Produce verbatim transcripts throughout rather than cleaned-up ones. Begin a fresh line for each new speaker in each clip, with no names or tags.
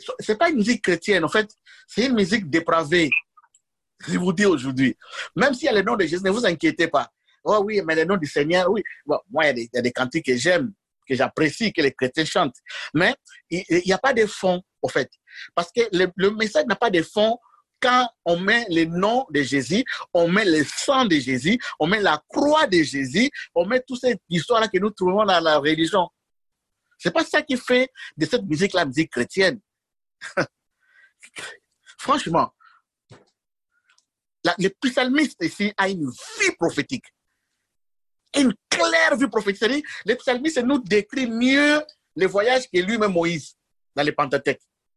c'est pas une musique chrétienne, en fait, c'est une musique dépravée. Je vous dis aujourd'hui. Même s'il y a le nom de Jésus, ne vous inquiétez pas. Oh oui, mais le nom du Seigneur, oui. Bon, moi, il y a des, il y a des cantiques que j'aime, que j'apprécie, que les chrétiens chantent. Mais il n'y a pas de fond, en fait. Parce que le, le message n'a pas de fond quand on met le nom de Jésus, on met le sang de Jésus, on met la croix de Jésus, on met toute cette histoire-là que nous trouvons dans la religion. C'est pas ça qui fait de cette musique la musique chrétienne. Franchement, la, le psalmiste ici a une vie prophétique. Une claire vie prophétique. C'est-à-dire, le psalmiste nous décrit mieux le voyage que lui-même Moïse dans les Pentateuque.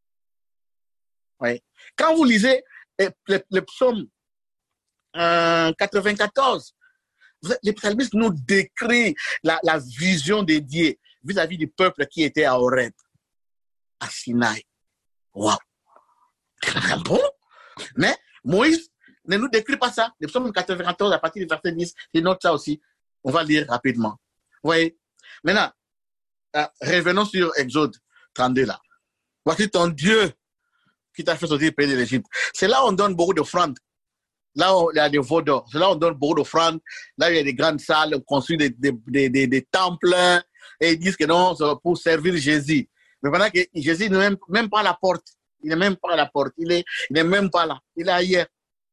Oui. Quand vous lisez le, le, le psaume euh, quatre-vingt-quatorze, le psalmiste nous décrit la, la vision de Dieu vis-à-vis du peuple qui était à Horeb, à Sinaï. Waouh! Bon? Mais Moïse ne nous décrit pas ça. Le psaume quatre-vingt-quatorze, à partir du verset dix, il note ça aussi. On va lire rapidement. Vous voyez? Maintenant, euh, revenons sur Exode trente-deux là. Voici ton Dieu qui t'a fait sortir du pays de l'Égypte. C'est là où on donne beaucoup d'offrandes. Là où il y a des veaux d'or. C'est là où on donne beaucoup d'offrandes. Là où il y a des grandes salles, on construit des, des, des, des, des temples. Et ils disent que non, c'est pour servir Jésus. Mais pendant que Jésus n'est même, même pas à la porte. Il n'est même pas à la porte. Il n'est il est même pas là. Il est ailleurs.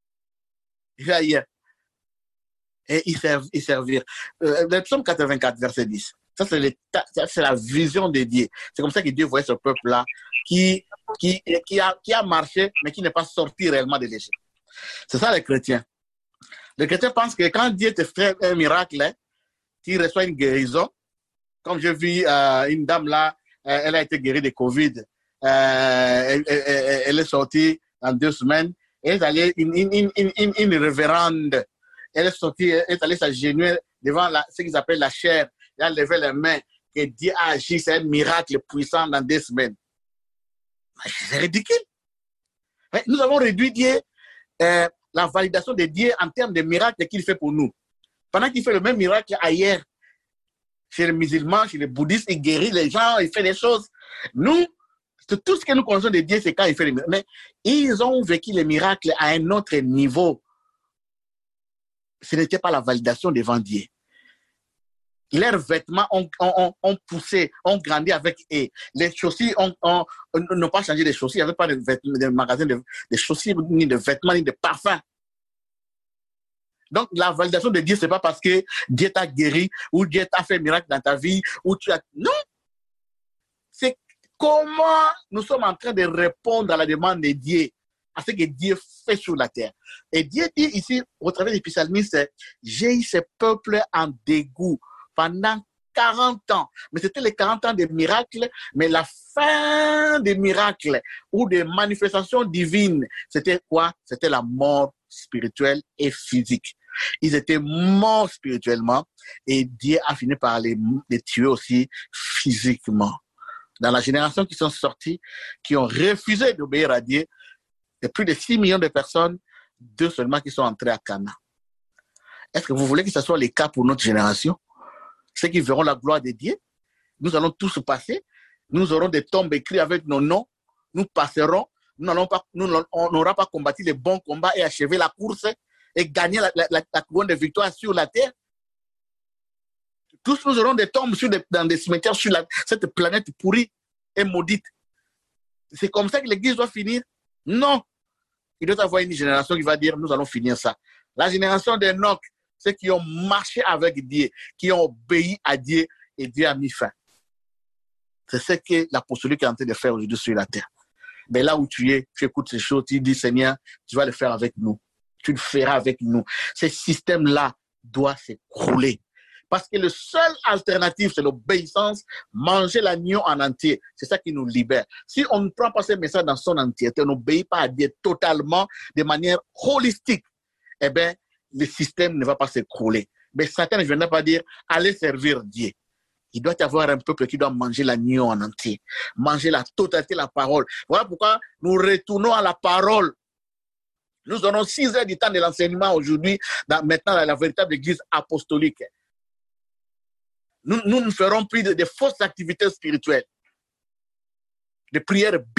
Il est ailleurs. Et il serv, il servir. Euh, le psaume quatre-vingt-quatre, verset dix. Ça, c'est la vision de Dieu. C'est comme ça que Dieu voyait ce peuple-là qui, qui, qui, a, qui a marché, mais qui n'est pas sorti réellement de l'Égypte. C'est ça les chrétiens. Les chrétiens pensent que quand Dieu te fait un miracle, hein, tu reçois une guérison. Comme j'ai vu euh, une dame là, euh, elle a été guérie de Covid. Euh, elle, elle, elle est sortie en deux semaines. Elle est allée, une, une, une, une, une révérende, elle est sortie, elle est allée s'agenouiller devant la, ce qu'ils appellent la chair. Elle a levé les mains, que Dieu a agi, c'est un miracle puissant dans deux semaines. C'est ridicule. Nous avons réduit Dieu, euh, la validation de Dieu en termes de miracles qu'il fait pour nous. Pendant qu'il fait le même miracle ailleurs, chez les musulmans, chez les bouddhistes, il guérit les gens, il fait des choses. Nous, tout ce que nous connaissons de Dieu, c'est quand il fait les miracles. Mais ils ont vécu les miracles à un autre niveau. Ce n'était pas la validation devant Dieu. Leurs vêtements ont, ont, ont poussé, ont grandi avec eux. Les chaussures n'ont pas changé de chaussures. Il n'y avait pas de, de magasin de, de chaussures, ni de vêtements, ni de parfums. Donc, la validation de Dieu, ce n'est pas parce que Dieu t'a guéri ou Dieu t'a fait un miracle dans ta vie. Ou tu as... Non! C'est comment nous sommes en train de répondre à la demande de Dieu, à ce que Dieu fait sur la terre. Et Dieu dit ici, au travers des psalmistes, j'ai eu ce peuple en dégoût pendant quarante ans. Mais c'était les quarante ans de miracles, mais la fin des miracles ou des manifestations divines, c'était quoi? C'était la mort spirituelle et physique. Ils étaient morts spirituellement et Dieu a fini par les, les tuer aussi physiquement. Dans la génération qui sont sorties, qui ont refusé d'obéir à Dieu, il y a plus de six millions de personnes, deux seulement qui sont entrés à Cana. Est-ce que vous voulez que ce soit le cas pour notre génération? Ceux qui verront la gloire de Dieu, nous allons tous passer, nous aurons des tombes écrites avec nos noms, nous passerons, nous n'allons pas, nous, on n'aura pas combattu les bons combats et achevé la course et gagné la, la, la, la couronne de victoire sur la terre. Tous nous aurons des tombes sur des, dans des cimetières sur la, cette planète pourrie et maudite. C'est comme ça que l'Église doit finir? Non. Il doit y avoir une génération qui va dire, nous allons finir ça. La génération d'Enoch, ceux qui ont marché avec Dieu, qui ont obéi à Dieu, et Dieu a mis fin. C'est ce que l'apostolique est en train de faire aujourd'hui sur la terre. Mais là où tu es, tu écoutes ces choses, tu dis, Seigneur, tu vas le faire avec nous. Tu le feras avec nous. Ce système-là doit s'écrouler. Parce que le seul alternative, c'est l'obéissance, manger l'agneau en entier. C'est ça qui nous libère. Si on ne prend pas ce message dans son entièreté, on n'obéit pas à Dieu totalement, de manière holistique, eh bien, le système ne va pas s'écrouler. Mais Satan ne viendra pas dire, allez servir Dieu. Il doit y avoir un peuple qui doit manger l'agneau en entier, manger la totalité de la parole. Voilà pourquoi nous retournons à la parole. Nous aurons six heures du temps de l'enseignement aujourd'hui, maintenant dans la véritable église apostolique. Nous, nous ne ferons plus de, de fausses activités spirituelles, de prières